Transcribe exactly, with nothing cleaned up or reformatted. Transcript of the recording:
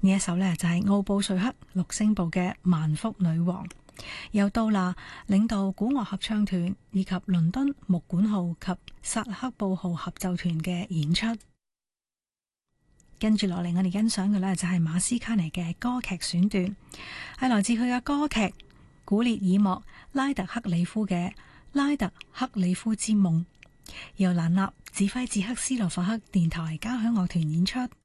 呢一首呢，就係奧布瑞克六聲部嘅《萬福女王》，由杜娜領導古樂合唱團以及倫敦木管號及薩克布號合奏團嘅演出。跟住落嚟，我哋欣賞嘅呢，就係馬斯卡尼嘅歌劇選段，係來自佢嘅歌劇古列爾莫拉特克里夫嘅《拉特克里夫之夢》，由蘭納指揮捷克斯洛伐克電台交響樂團演出。